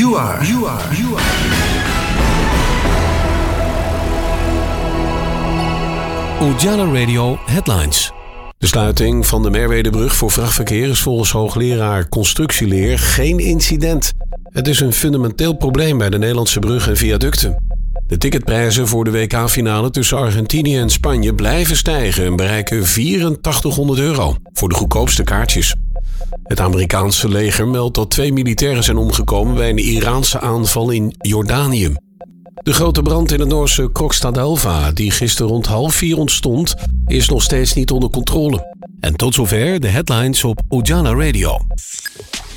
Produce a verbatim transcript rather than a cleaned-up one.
You are. You are. You are. Ujala Radio Headlines. De sluiting van de Merwedebrug voor vrachtverkeer is volgens hoogleraar constructieleer geen incident. Het is een fundamenteel probleem bij de Nederlandse bruggen en viaducten. De ticketprijzen voor de W K-finale tussen Argentinië en Spanje blijven stijgen en bereiken vierentachtighonderd euro voor de goedkoopste kaartjes. Het Amerikaanse leger meldt dat twee militairen zijn omgekomen bij een Iraanse aanval in Jordanië. De grote brand in het Noorse Krokstadelva, die gisteren rond half vier ontstond, is nog steeds niet onder controle. En tot zover de headlines op Ujala Radio.